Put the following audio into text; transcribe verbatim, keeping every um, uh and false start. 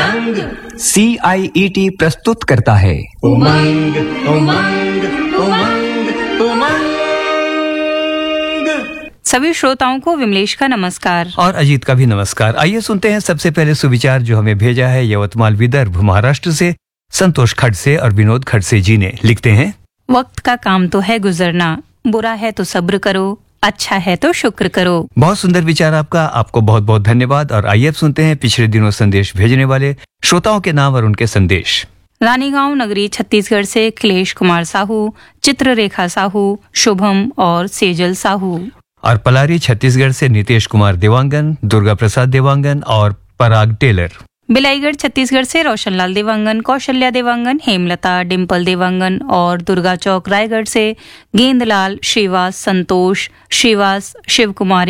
दंग। सी आई E T प्रस्तुत करता है उमंग उमंग उमंग उमंग। सभी श्रोताओं को विमलेश का नमस्कार और अजीत का भी नमस्कार। आइए सुनते हैं सबसे पहले सुविचार जो हमें भेजा है यवतमाल विदर्भ महाराष्ट्र से संतोष खड़से और विनोद खड़से जी ने। लिखते हैं, वक्त का काम तो है गुजरना, बुरा है तो सब्र करो, अच्छा है तो शुक्र करो। बहुत सुंदर विचार आपका, आपको बहुत बहुत धन्यवाद। और आइए अब सुनते हैं पिछले दिनों संदेश भेजने वाले श्रोताओं के नाम और उनके संदेश। रानीगांव नगरी छत्तीसगढ़ से अखिलेश कुमार साहू, चित्ररेखा साहू, शुभम और सेजल साहू। और पलारी छत्तीसगढ़ से नीतीश कुमार देवांगन, दुर्गा प्रसाद देवांगन और पराग टेलर। बिलाईगढ़ छत्तीसगढ़ से रोशनलाल देवांगन, कौशल्या देवांगन, हेमलता, डिम्पल देवांगन और दुर्गा चौक रायगढ़ से गेंदलाल, श्रीवास, संतोष, श्रीवास, शिव कुमार